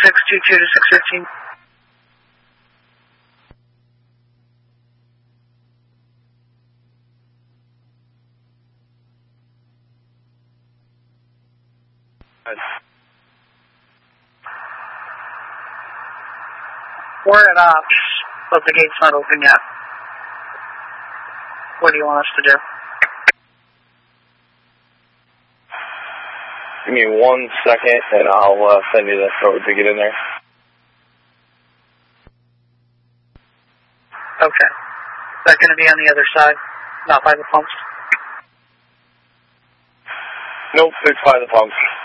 622 to 615. We're at ops, but the gate's not open yet. What do you want us to do? Give me 1 second and I'll send you the code to get in there. Okay. Is that going to be on the other side, not by the pumps? Nope, it's by the pumps.